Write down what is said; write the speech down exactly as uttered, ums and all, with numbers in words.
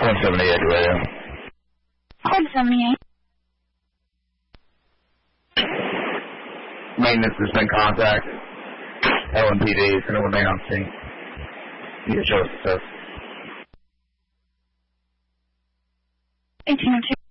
one seventy-eight radio. one seventy-eight. Maintenance has been contact. L M P D is going to remain on scene. You can show us the eighteen oh two.